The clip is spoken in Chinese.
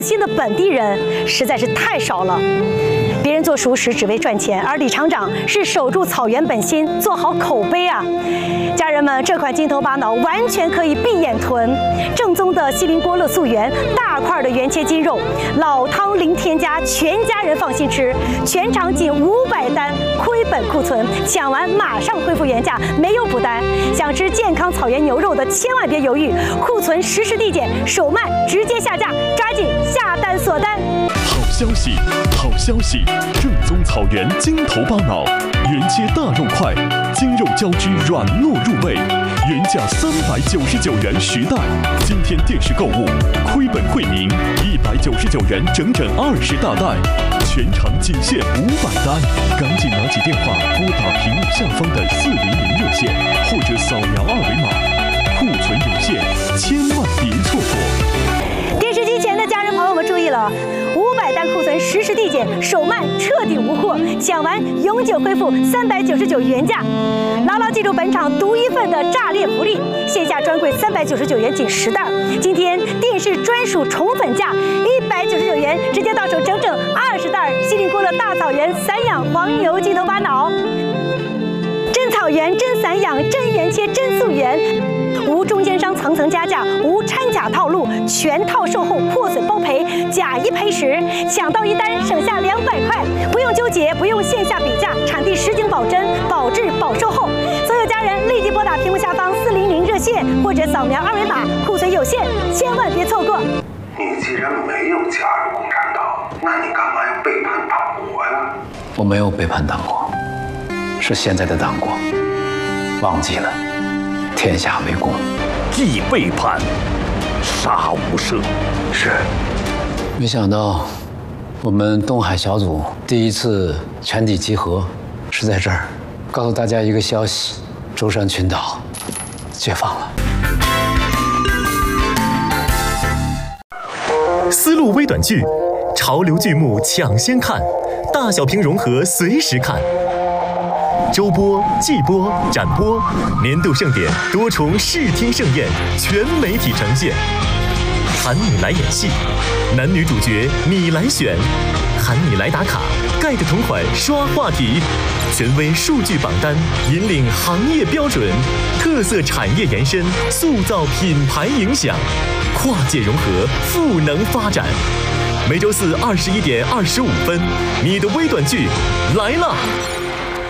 新的本地人实在是太少了。别人做熟食只为赚钱，而李厂长是守住草原本心，做好口碑啊！家人们，这款筋头巴脑完全可以闭眼囤，正宗的西林锅乐素源，大块的原切鸡肉，老汤零添加，全家人放心吃。全场仅500单，亏本库存，抢完马上恢复原价，没有补单。想吃健康草原牛肉的，千万别犹豫，库存实时递减，手慢直接下架，抓紧下单锁单。 好消息，好消息！正宗草原筋头巴脑，原切大肉块，筋肉交织软糯入味，原价399元10袋，今天电视购物亏本惠民，199元整整20大袋，全场仅限500单，赶紧拿起电话拨打屏幕下方的400热线，或者扫描2维码，库存有限，千万别错过。 电视机前的家人朋友们注意了，500单库存实时递减，手慢彻底无货，抢完永久恢复399原价。牢牢记住本场独一份的炸裂福利，线下专柜399元仅10袋，今天电视专属宠粉价199元，直接到手整整20袋西林锅乐大草原散养黄牛筋头巴脑。真草原、真散养、真原切、真素源，无中间商层层加价，无掺假套路，全套售后破损包赔，假1赔10，抢到1单省下200块，不用纠结，不用线下比价，产地实景保真、保质、保售后。所有家人立即拨打屏幕下方400热线，或者扫描2维码，库存有限，千万别错过。 你既然没有加入共产党，那你干嘛要背叛党国呀？ 我没有背叛党国，是现在的党国忘记了天下为公， 既背叛，杀无赦。 是。没想到我们东海小组第一次全体集合是在这儿，告诉大家一个消息：舟山群岛解放了。 丝路微短剧，潮流剧目抢先看，大小屏融合随时看。周播、季播、展播，年度盛典多重视听盛宴，全媒体呈现。喊你来演戏，男女主角你来选，喊你来打卡，盖的同款刷话题，权威数据榜单引领行业标准，特色产业延伸，塑造品牌影响，跨界融合，赋能发展。每周四21点25分，你的微短剧来了。